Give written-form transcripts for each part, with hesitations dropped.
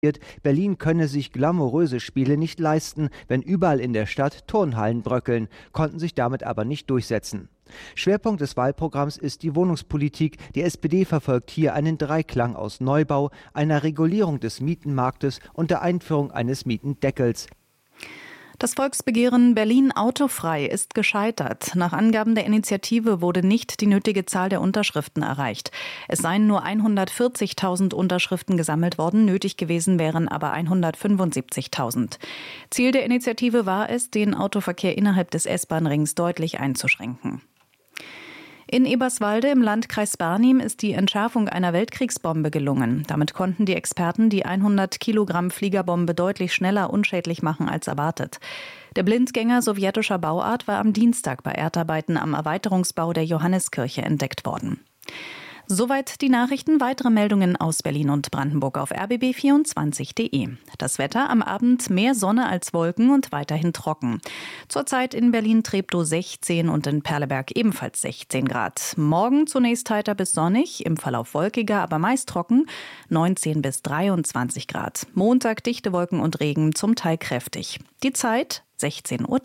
Berlin könne sich glamouröse Spiele nicht leisten, wenn überall in der Stadt Turnhallen bröckeln, konnten sich damit aber nicht durchsetzen. Schwerpunkt des Wahlprogramms ist die Wohnungspolitik. Die SPD verfolgt hier einen Dreiklang aus Neubau, einer Regulierung des Mietenmarktes und der Einführung eines Mietendeckels. Das Volksbegehren Berlin autofrei ist gescheitert. Nach Angaben der Initiative wurde nicht die nötige Zahl der Unterschriften erreicht. Es seien nur 140.000 Unterschriften gesammelt worden, nötig gewesen wären aber 175.000. Ziel der Initiative war es, den Autoverkehr innerhalb des S-Bahn-Rings deutlich einzuschränken. In Eberswalde im Landkreis Barnim ist die Entschärfung einer Weltkriegsbombe gelungen. Damit konnten die Experten die 100 Kilogramm Fliegerbombe deutlich schneller unschädlich machen als erwartet. Der Blindgänger sowjetischer Bauart war am Dienstag bei Erdarbeiten am Erweiterungsbau der Johanneskirche entdeckt worden. Soweit die Nachrichten. Weitere Meldungen aus Berlin und Brandenburg auf rbb24.de. Das Wetter: am Abend mehr Sonne als Wolken und weiterhin trocken. Zurzeit in Berlin-Treptow 16 und in Perleberg ebenfalls 16 Grad. Morgen zunächst heiter bis sonnig, im Verlauf wolkiger, aber meist trocken, 19 bis 23 Grad. Montag dichte Wolken und Regen, zum Teil kräftig. Die Zeit 16:03 Uhr.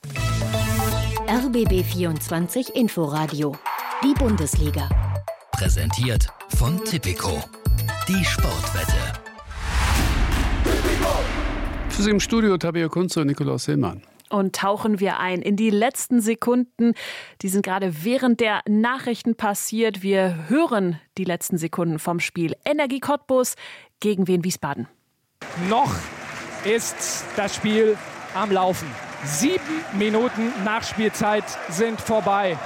RBB24 Inforadio. Die Bundesliga. Präsentiert von Tipico. Die Sportwette. Für Sie im Studio Tabea Kunze und Nikolaus Hillmann. Und tauchen wir ein in die letzten Sekunden. Die sind gerade während der Nachrichten passiert. Wir hören die letzten Sekunden vom Spiel Energie Cottbus gegen Wien Wiesbaden. Noch ist das Spiel am Laufen. 7 Minuten Nachspielzeit sind vorbei.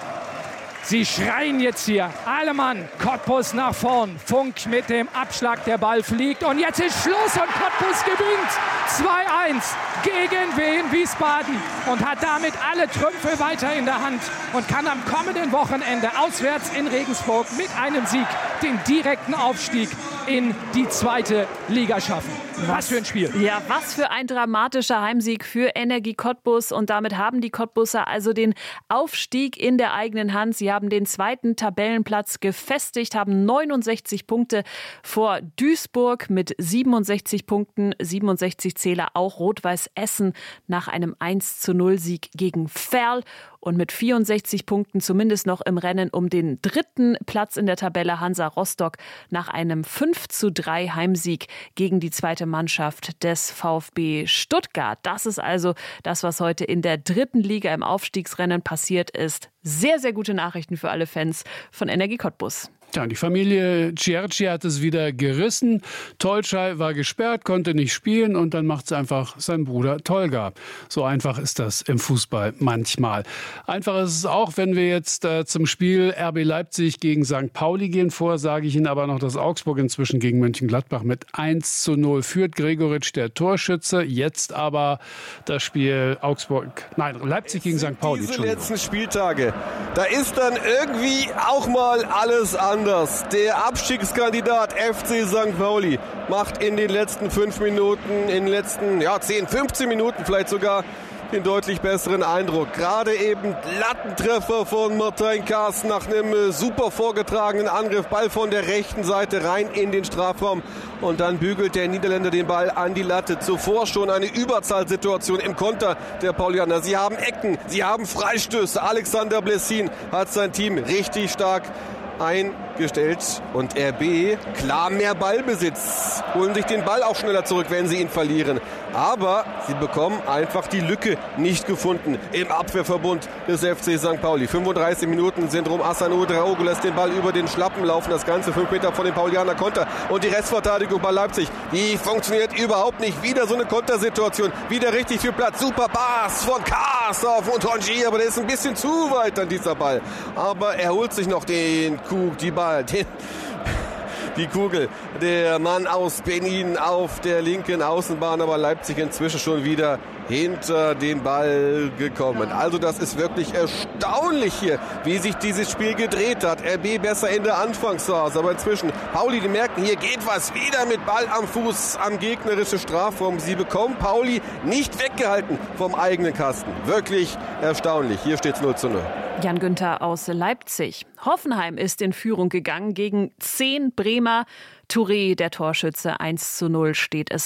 Sie schreien jetzt hier, alle Mann, Cottbus nach vorn. Funk mit dem Abschlag, der Ball fliegt und jetzt ist Schluss und Cottbus gewinnt 2:1 gegen Wien Wiesbaden und hat damit alle Trümpfe weiter in der Hand und kann am kommenden Wochenende auswärts in Regensburg mit einem Sieg den direkten Aufstieg in die 2. Liga schaffen. Was für ein Spiel. Ja, was für ein dramatischer Heimsieg für Energie Cottbus. Und damit haben die Cottbuser also den Aufstieg in der eigenen Hand. Sie haben den 2. Tabellenplatz gefestigt, haben 69 Punkte vor Duisburg mit 67 Punkten. 67 Zähler auch Rot-Weiß Essen nach einem 1:0-Sieg gegen Verl. Und mit 64 Punkten zumindest noch im Rennen um den 3. Platz in der Tabelle Hansa Rostock nach einem 5:3 Heimsieg gegen die 2. Mannschaft des VfB Stuttgart. Das ist also das, was heute in der 3. Liga im Aufstiegsrennen passiert ist. Sehr, sehr gute Nachrichten für alle Fans von Energie Cottbus. Ja, die Familie Cierci hat es wieder gerissen. Tolschai war gesperrt, konnte nicht spielen und dann macht es einfach sein Bruder Tolga. So einfach ist das im Fußball manchmal. Einfach ist es auch, wenn wir jetzt zum Spiel RB Leipzig gegen St. Pauli gehen. Vorher sage ich Ihnen aber noch, dass Augsburg inzwischen gegen Mönchengladbach mit 1:0 führt. Gregoritsch der Torschütze. Jetzt aber das Spiel Leipzig gegen St. Pauli. Diese letzten Spieltage, da ist dann irgendwie auch mal alles anders. Der Abstiegskandidat FC St. Pauli macht in den letzten 5 Minuten, in den letzten 10, 15 Minuten vielleicht sogar den deutlich besseren Eindruck. Gerade eben Lattentreffer von Martin Kaas nach einem super vorgetragenen Angriff. Ball von der rechten Seite rein in den Strafraum. Und dann bügelt der Niederländer den Ball an die Latte. Zuvor schon eine Überzahlsituation im Konter der Paulianer. Sie haben Ecken, sie haben Freistöße. Alexander Blessin hat sein Team richtig stark eingestellt und RB klar mehr Ballbesitz, holen sich den Ball auch schneller zurück, wenn sie ihn verlieren. Aber sie bekommen einfach die Lücke nicht gefunden im Abwehrverbund des FC St. Pauli. 35 Minuten sind rum. Asano Draogo lässt den Ball über den Schlappen laufen. Das Ganze 5 Meter von den Paulianer Konter. Und die Restverteidigung bei Leipzig, die funktioniert überhaupt nicht. Wieder so eine Kontersituation. Wieder richtig viel Platz. Super Pass von Kaas auf Montonji. Aber der ist ein bisschen zu weit an dieser Ball. Aber er holt sich noch die Kugel, der Mann aus Benin auf der linken Außenbahn, aber Leipzig inzwischen schon wieder hinter den Ball gekommen. Also das ist wirklich erstaunlich hier, wie sich dieses Spiel gedreht hat. RB besser in der Anfangsphase, aber inzwischen Pauli, die merken, hier geht was wieder mit Ball am Fuß am gegnerischen Strafraum. Sie bekommen Pauli nicht weggehalten vom eigenen Kasten. Wirklich erstaunlich. Hier steht es 0:0. Jan Günther aus Leipzig. Hoffenheim ist in Führung gegangen gegen 10 Bremer. Touré, der Torschütze, 1:0 steht es